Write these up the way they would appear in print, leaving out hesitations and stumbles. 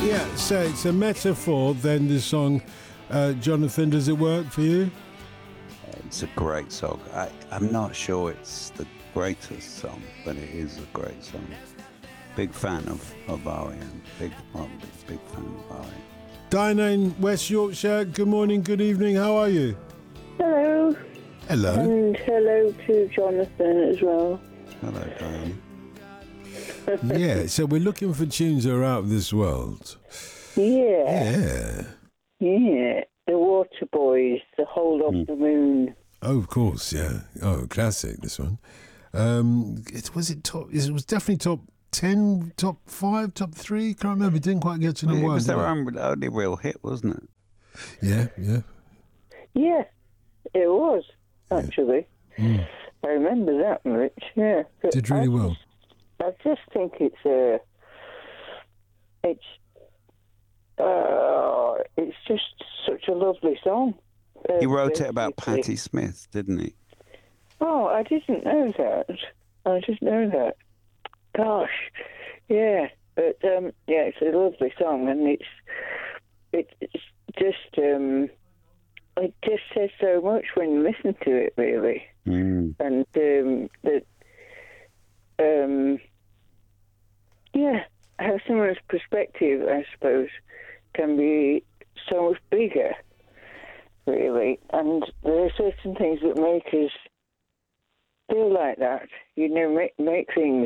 Yeah, so it's a metaphor, then, this song. Jonathan, does it work for you? It's a great song. I'm not sure it's the greatest song, but it is a great song. Big fan of R.E.M. Big fan of R.E.M. Dinah in West Yorkshire, good morning, good evening, how are you? Hello. Hello. And hello to Jonathan as well. Hello, Diane. Yeah, so we're looking for tunes that are out of this world. Yeah. The Water Boys, The Hold of the Moon. Oh, of course, yeah. Oh, classic, this one. It was definitely top 10, top 5, top 3. Can't remember. It didn't quite get to number one. It was their only real hit, wasn't it? Yeah. Yeah, it was, actually. I remember that much, yeah. But Did really well. I just think it's just such a lovely song. He wrote it about Patti Smith, didn't he? Oh, I didn't know that. Gosh, yeah. But it's a lovely song, and it's just it just says so much when you listen to it, really. And how someone's perspective, I suppose, can be so much bigger, really. And there are certain things that make us feel like that. Make things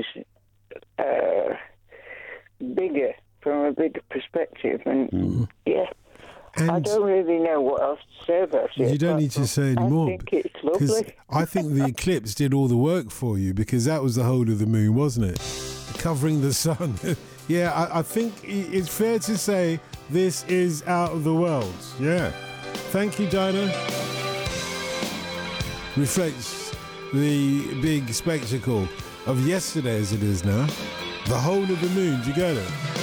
bigger from a bigger perspective. And And I don't really know what else to say about it. You don't need to say any more. I think it's lovely. I think the eclipse did all the work for you, because that was the whole of the moon, wasn't it? Covering the sun. Yeah, I think it's fair to say this is out of the world. Yeah. Thank you, Dinah. Reflects the big spectacle of yesterday as it is now. The whole of the moon. Do you get it?